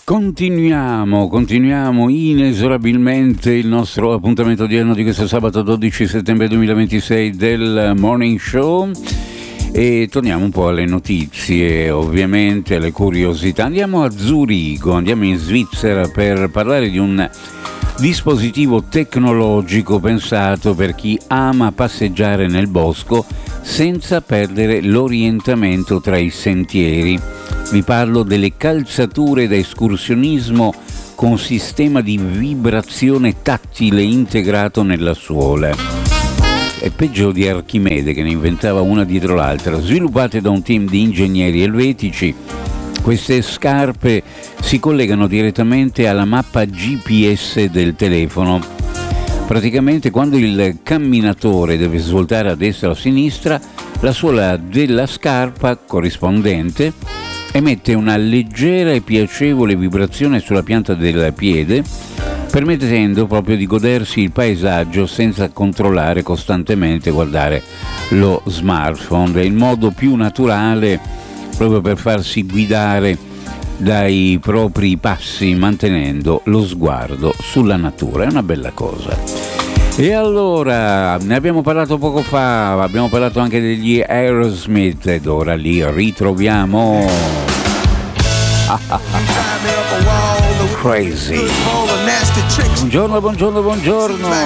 Continuiamo inesorabilmente il nostro appuntamento odierno di questo sabato 12 settembre 2026 del Morning Show e torniamo un po' alle notizie, ovviamente alle curiosità. Andiamo a Zurigo, andiamo in Svizzera per parlare di un dispositivo tecnologico pensato per chi ama passeggiare nel bosco senza perdere l'orientamento tra i sentieri. Vi parlo delle calzature da escursionismo con sistema di vibrazione tattile integrato nella suola. È peggio di Archimede che ne inventava una dietro l'altra. Sviluppate da un team di ingegneri elvetici, queste scarpe si collegano direttamente alla mappa GPS del telefono. Praticamente quando il camminatore deve svoltare a destra o a sinistra, la suola della scarpa corrispondente emette una leggera e piacevole vibrazione sulla pianta del piede, permettendo proprio di godersi il paesaggio senza controllare costantemente, guardare lo smartphone. È il modo più naturale proprio per farsi guidare dai propri passi, mantenendo lo sguardo sulla natura. È una bella cosa. E allora, ne abbiamo parlato poco fa, abbiamo parlato anche degli Aerosmith ed ora li ritroviamo. Crazy. Buongiorno.